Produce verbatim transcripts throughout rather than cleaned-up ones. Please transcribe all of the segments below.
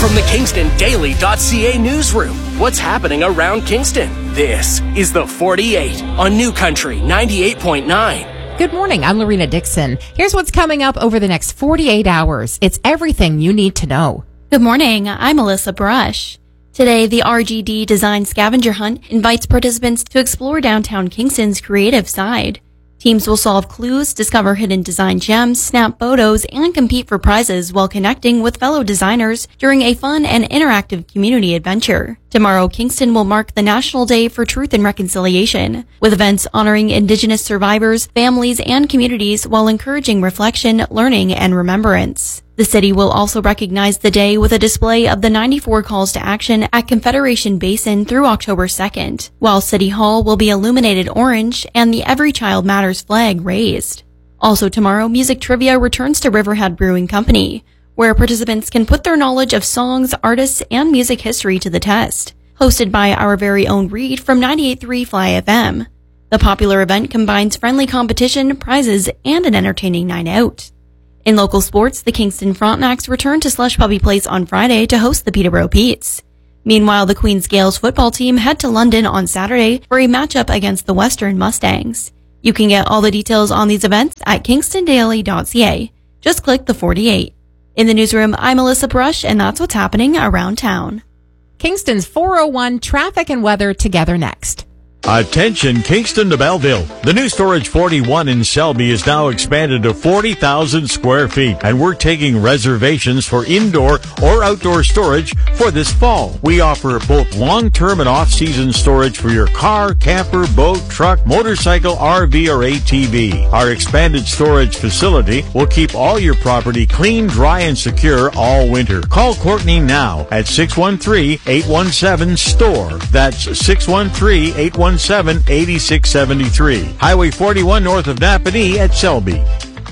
From the Kingston Daily dot C A newsroom, what's happening around Kingston? This is the forty-eight on New Country ninety-eight point nine. Good morning, I'm Lorena Dixon. Here's what's coming up over the next forty-eight hours. It's everything you need to know. Good morning, I'm Melissa Brush. Today, the R G D Design Scavenger Hunt invites participants to explore downtown Kingston's creative side. Teams will solve clues, discover hidden design gems, snap photos, and compete for prizes while connecting with fellow designers during a fun and interactive community adventure. Tomorrow, Kingston will mark the National Day for Truth and Reconciliation, with events honoring Indigenous survivors, families, and communities while encouraging reflection, learning, and remembrance. The city will also recognize the day with a display of the ninety-four calls to action at Confederation Basin through October second, while City Hall will be illuminated orange and the Every Child Matters flag raised. Also tomorrow, music trivia returns to Riverhead Brewing Company, where participants can put their knowledge of songs, artists, and music history to the test. Hosted by our very own Reed from ninety-eight point three Fly F M. The popular event combines friendly competition, prizes, and an entertaining night out. In local sports, the Kingston Frontenacs return to Slush Puppy Place on Friday to host the Peterborough Petes. Meanwhile, the Queen's Gales football team head to London on Saturday for a matchup against the Western Mustangs. You can get all the details on these events at kingston daily dot c a. Just click the forty-eight. In the newsroom, I'm Melissa Brush, and that's what's happening around town. Kingston's four oh one traffic and weather together next. Attention Kingston to Belleville. The new Storage forty-one in Selby is now expanded to forty thousand square feet, and we're taking reservations for indoor or outdoor storage for this fall. We offer both long-term and off-season storage for your car, camper, boat, truck, motorcycle, R V, or A T V. Our expanded storage facility will keep all your property clean, dry, and secure all winter. Call Courtney now at six one three, eight one seven, S T O R E. That's six one three, eight one seven, eight six seven three. Highway forty-one north of Napanee at Selby.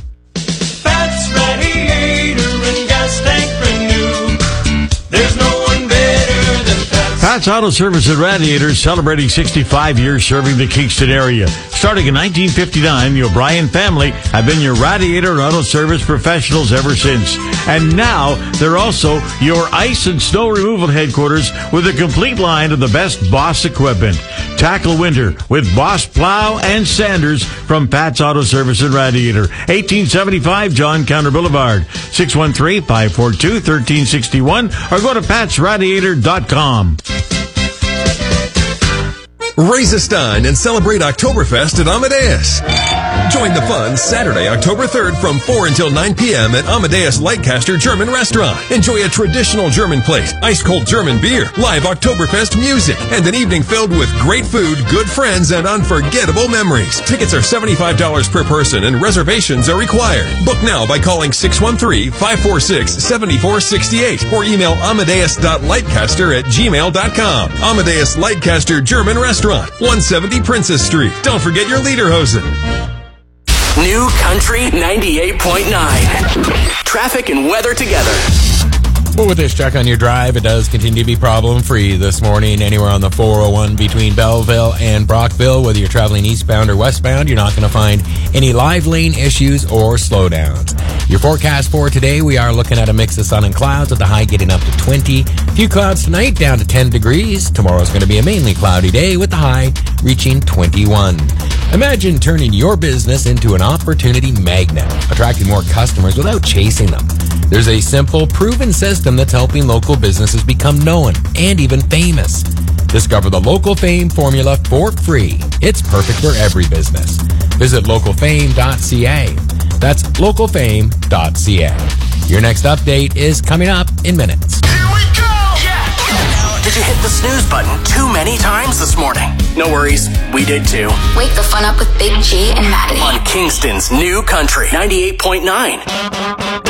Pat's Radiator and Gas Tank Renew. There's no one better than Pat's. Pat's Auto Service and Radiators, celebrating sixty-five years serving the Kingston area. Starting in nineteen fifty-nine, the O'Brien family have been your radiator and auto service professionals ever since. And now, they're also your ice and snow removal headquarters with a complete line of the best Boss equipment. Tackle winter with Boss Plow and Sanders from Pat's Auto Service and Radiator. eighteen seventy-five John Counter Boulevard. six one three, five four two, one three six one or go to pats radiator dot com. Raise a stein and celebrate Oktoberfest at Amadeus. Join the fun Saturday, October third from four until nine p.m. at Amadeus Lightcaster German Restaurant. Enjoy a traditional German plate, ice-cold German beer, live Oktoberfest music, and an evening filled with great food, good friends, and unforgettable memories. Tickets are seventy-five dollars per person and reservations are required. Book now by calling six one three, five four six, seven four six eight or email amadeus dot lightcaster at gmail dot com. Amadeus Lightcaster German Restaurant, one seventy Princess Street. Don't forget your lederhosen. New Country ninety-eight point nine. Traffic and weather together. Well, with this check on your drive, it does continue to be problem-free this morning. Anywhere on the four oh one between Belleville and Brockville, whether you're traveling eastbound or westbound, you're not going to find any live lane issues or slowdowns. Your forecast for today, we are looking at a mix of sun and clouds with the high getting up to twenty. A few clouds tonight, down to ten degrees. Tomorrow's going to be a mainly cloudy day with the high reaching twenty-one. Imagine turning your business into an opportunity magnet, attracting more customers without chasing them. There's a simple, proven system that's helping local businesses become known and even famous. Discover the Local Fame formula for free. It's perfect for every business. Visit local fame dot c a. That's local fame dot c a. Your next update is coming up in minutes. Here we go! Yeah! Did you hit the snooze button too many times this morning? No worries, we did too. Wake the fun up with Big G and Maddie. On Kingston's New Country ninety-eight point nine.